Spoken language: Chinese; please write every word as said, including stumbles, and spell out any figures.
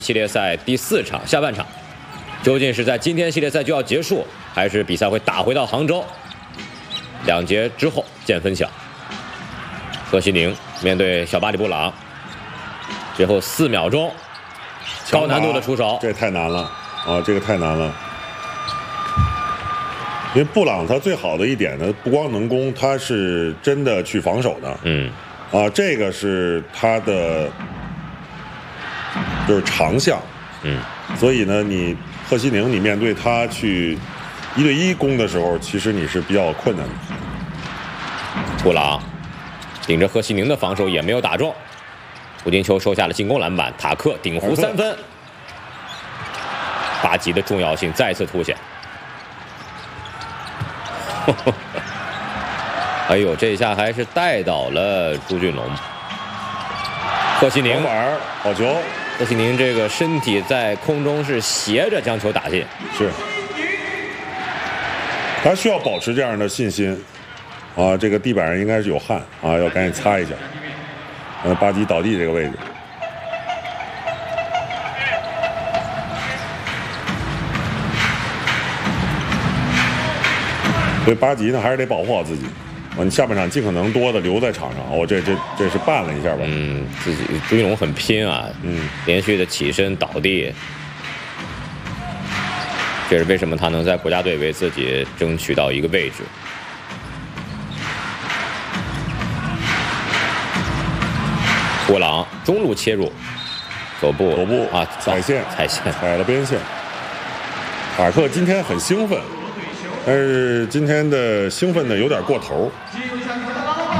系列赛第四场下半场，究竟是在今天系列赛就要结束，还是比赛会打回到杭州？两节之后见分晓。贺西宁面对小巴里布朗，最后四秒钟，高难度的出手， 这太难了啊！这个太难了。因为布朗他最好的一点呢，不光能攻，他是真的去防守的。 嗯， 啊，这个是他的就是长项。 嗯， 所以呢，你贺西宁你面对他去一对一攻的时候，其实你是比较困难的。 布朗顶着贺西宁的防守也没有打中，胡金秋收下了进攻篮板，塔克顶弧三分，巴吉的重要性再次凸显。哎呦，这一下还是带倒了朱俊龙。贺西宁板好球， 贺西宁这个身体在空中是斜着将球打进， 是，他需要保持这样的信心啊。这个地板上应该是有汗啊，要赶紧擦一下。呃，巴吉倒地这个位置。所以巴吉呢，还是得保护好自己。啊，你下半场尽可能多的留在场上。我、哦、这这这是绊了一下吧？ 嗯，自己朱一龙很拼啊， 嗯， 连续的起身倒地，这是为什么他能在国家队为自己争取到一个位置。布朗中路切入，走步走步啊， 踩线踩线， 踩了边线。塔克今天很兴奋。但是今天的兴奋呢有点过头，